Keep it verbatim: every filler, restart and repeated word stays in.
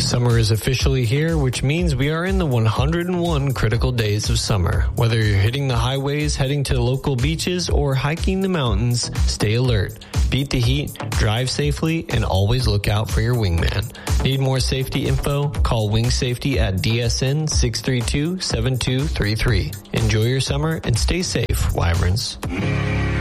Summer is officially here, which means we are in the one hundred one critical days of summer. Whether you're hitting the highways, heading to local beaches, or hiking the mountains, stay alert. Beat the heat, drive safely, and always look out for your wingman. Need more safety info? Call Wing Safety at D S N six three two, seven two three three. Enjoy your summer and stay safe, Wyverns.